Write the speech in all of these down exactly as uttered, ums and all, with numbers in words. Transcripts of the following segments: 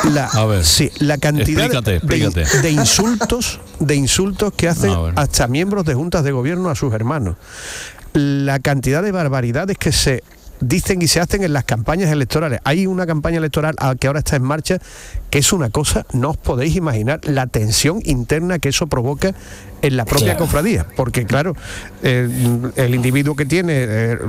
La, a ver, sí, la cantidad explícate, explícate. De, de insultos, de insultos que hacen hasta miembros de juntas de gobierno a sus hermanos. La cantidad de barbaridades que se dicen y se hacen en las campañas electorales. Hay una campaña electoral que ahora está en marcha que es una cosa, no os podéis imaginar la tensión interna que eso provoca en la propia claro. cofradía, porque claro, eh, el individuo que tiene eh,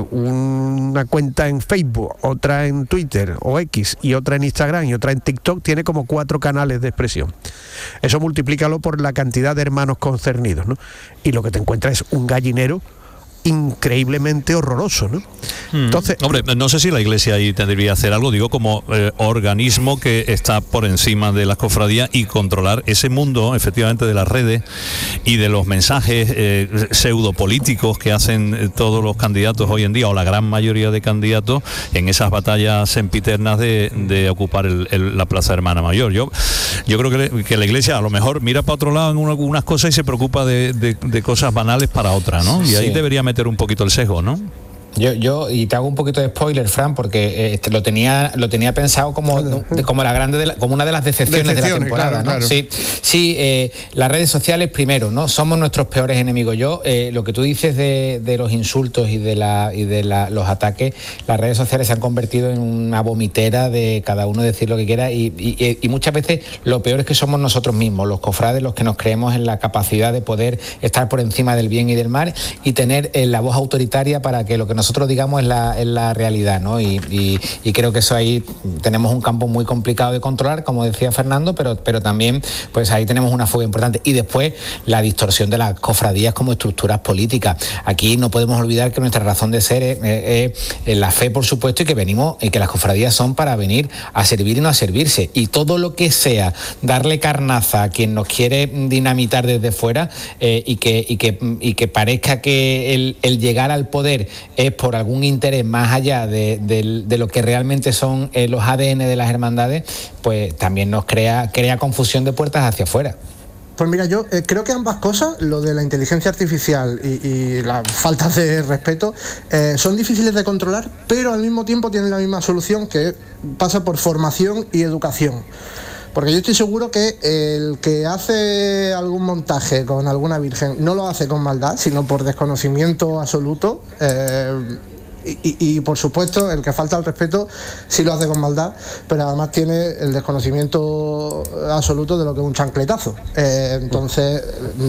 una cuenta en Facebook, otra en Twitter o X y otra en Instagram y otra en TikTok, tiene como cuatro canales de expresión. Eso multiplícalo por la cantidad de hermanos concernidos, ¿no? Y lo que te encuentras es un gallinero increíblemente horroroso, ¿no? Hmm. Entonces, hombre, no sé si la Iglesia ahí tendría que hacer algo, digo, como eh, organismo que está por encima de las cofradías y controlar ese mundo, efectivamente, de las redes y de los mensajes eh, pseudopolíticos que hacen eh, todos los candidatos hoy en día, o la gran mayoría de candidatos, en esas batallas sempiternas de, de ocupar el, el, la Plaza Hermana Mayor. Yo, yo creo que, le, que la Iglesia a lo mejor mira para otro lado en una, unas cosas y se preocupa de, de, de cosas banales para otras, ¿no? Y sí. ahí debería meter un poquito el sesgo, ¿no? Yo, yo, y te hago un poquito de spoiler, Fran, porque eh, lo tenía lo tenía pensado como, como la grande de la, como una de las decepciones, decepciones de la temporada, claro, ¿no? Claro. Sí, sí eh, las redes sociales primero, ¿no? Somos nuestros peores enemigos. Yo, eh, lo que tú dices de, de los insultos y de la y de la, los ataques, las redes sociales se han convertido en una vomitera de cada uno decir lo que quiera y, y, y muchas veces lo peor es que somos nosotros mismos, los cofrades, los que nos creemos en la capacidad de poder estar por encima del bien y del mal y tener eh, la voz autoritaria para que lo que nosotros digamos es la, es la realidad, ¿no? Y, y, y creo que eso ahí tenemos un campo muy complicado de controlar, como decía Fernando, pero, pero también pues ahí tenemos una fuga importante. Y después la distorsión de las cofradías como estructuras políticas. Aquí no podemos olvidar que nuestra razón de ser es, es, es la fe, por supuesto, y que venimos, y que las cofradías son para venir a servir y no a servirse. Y todo lo que sea darle carnaza a quien nos quiere dinamitar desde fuera eh, y, que, y, que, y que parezca que el, el llegar al poder es por algún interés más allá de, de, de lo que realmente son eh, los A D N de las hermandades, pues también nos crea, crea confusión de puertas hacia afuera. Pues mira, yo eh, creo que ambas cosas, lo de la inteligencia artificial y, y la falta de respeto, eh, son difíciles de controlar, pero al mismo tiempo tienen la misma solución, que pasa por formación y educación. Porque yo estoy seguro que el que hace algún montaje con alguna virgen no lo hace con maldad, sino por desconocimiento absoluto. Eh, Y, y, y por supuesto el que falta al respeto sí lo hace con maldad, pero además tiene el desconocimiento absoluto de lo que es un chancletazo. Eh, entonces,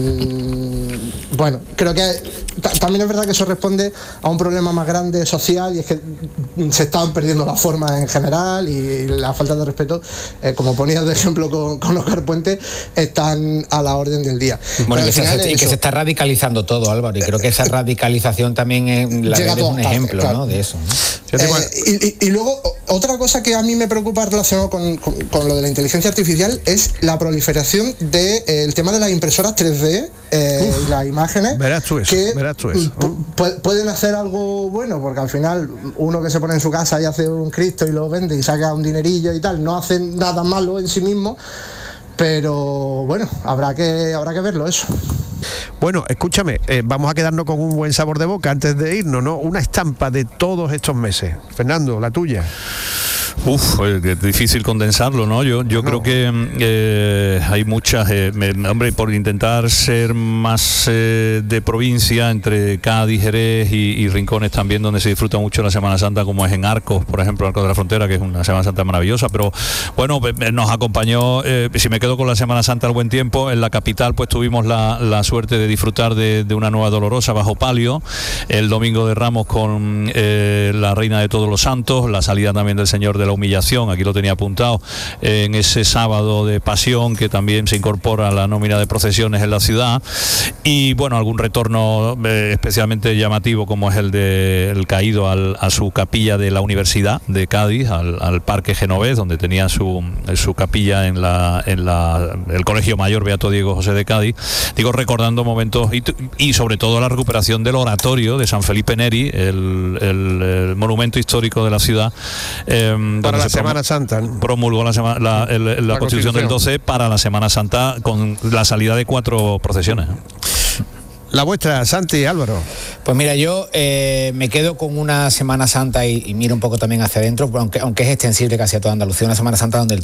mmm, bueno, creo que t- también es verdad que eso responde a un problema más grande social, y es que se están perdiendo las formas en general, y la falta de respeto, eh, como ponías de ejemplo con, con Óscar Puente, están a la orden del día. Bueno, y que, se, y que se está radicalizando todo, Álvaro, y creo que esa radicalización también es, la red es un ejemplo, claro, ¿no? De eso, ¿no? Eh, y, y, y luego otra cosa que a mí me preocupa relacionado con, con, con lo de la inteligencia artificial es la proliferación del de, eh, tema de las impresoras tres D, eh, Uf, y las imágenes, verás tú eso, que verás tú eso. Pu- pueden hacer algo bueno, porque al final uno que se pone en su casa y hace un Cristo y lo vende y saca un dinerillo y tal, no hace nada malo en sí mismo, pero bueno, habrá que habrá que verlo eso. Bueno, escúchame, eh, vamos a quedarnos con un buen sabor de boca antes de irnos, ¿no? Una estampa de todos estos meses. Fernando, la tuya. Uf, es difícil condensarlo, ¿no? Yo, yo no. creo que eh, hay muchas, eh, me, hombre, por intentar ser más eh, de provincia, entre Cádiz, Jerez y, y rincones también donde se disfruta mucho la Semana Santa, como es en Arcos, por ejemplo, Arcos de la Frontera, que es una Semana Santa maravillosa, pero bueno, nos acompañó, eh, si me quedo con la Semana Santa al buen tiempo, en la capital pues tuvimos la, la suerte de disfrutar de, de una nueva Dolorosa bajo palio, el Domingo de Ramos con eh, la Reina de Todos los Santos, la salida también del Señor de la Humillación, aquí lo tenía apuntado, en ese sábado de Pasión, que también se incorpora a la nómina de procesiones en la ciudad, y bueno, algún retorno eh, especialmente llamativo, como es el de el caído al, a su capilla de la Universidad de Cádiz, al, al Parque Genovés, donde tenía su, su capilla en la en la el Colegio Mayor Beato Diego José de Cádiz, digo, recordando momentos y, y sobre todo la recuperación del oratorio de San Felipe Neri, el, el, el monumento histórico de la ciudad, eh, para la Semana Santa, ¿no? Promulgó la, sema, la, el, la, la Constitución, Constitución del doce para la Semana Santa, con la salida de cuatro procesiones. La vuestra, Santi, Álvaro. Pues mira, yo eh, me quedo con una Semana Santa y, y miro un poco también hacia adentro, aunque, aunque es extensible casi a toda Andalucía, una Semana Santa donde el